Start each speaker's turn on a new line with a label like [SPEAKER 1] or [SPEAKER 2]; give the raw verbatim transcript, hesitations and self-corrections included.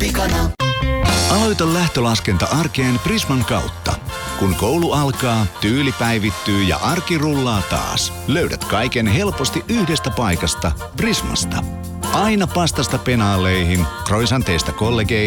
[SPEAKER 1] pikana.
[SPEAKER 2] Aloita lähtölaskenta arkeen Prisman kautta. Kun koulu alkaa, tyyli päivittyy ja arki rullaa taas. Löydät kaiken helposti yhdestä paikasta, Prismasta. Aina pastasta penaaleihin, croissanteista kollegeihin